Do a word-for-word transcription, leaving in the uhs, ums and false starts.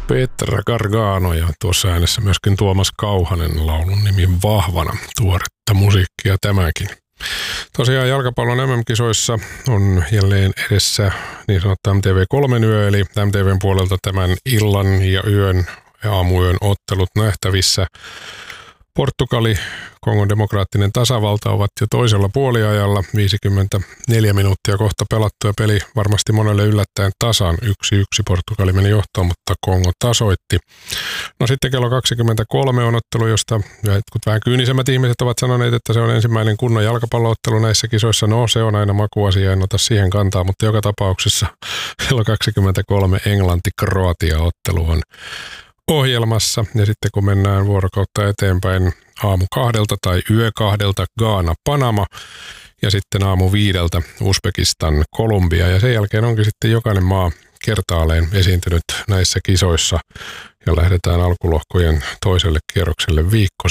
Petra Gargano ja tuossa äänessä myöskin Tuomas Kauhanen, laulun nimi Vahvana. Tuoretta musiikkia tämäkin. Tosiaan jalkapallon M M-kisoissa on jälleen edessä niin sanottu M T V kolme yö, eli M T V:n puolelta tämän illan ja yön ja aamuyön ottelut nähtävissä. Portugali, Kongon demokraattinen tasavalta ovat jo toisella puoliajalla, viisikymmentäneljä minuuttia kohta pelattu ja peli varmasti monelle yllättäen tasan. Yksi yksi Portugali meni johtoon, mutta Kongo tasoitti. No sitten kello kaksikymmentäkolme on ottelu, josta jotkut vähän kyynisemmät ihmiset ovat sanoneet, että se on ensimmäinen kunnon jalkapalloottelu näissä kisoissa. No se on aina makuasia, en ota siihen kantaa, mutta joka tapauksessa kello kaksikymmentäkolme Englanti-Kroatia-ottelu on ohjelmassa, ja sitten kun mennään vuorokautta eteenpäin aamu kahdelta tai yö kahdelta Ghana, Panama, ja sitten aamu viideltä Uzbekistan, Kolumbia, ja sen jälkeen onkin sitten jokainen maa kertaalleen esiintynyt näissä kisoissa, ja lähdetään alkulohkojen toiselle kierrokselle viikko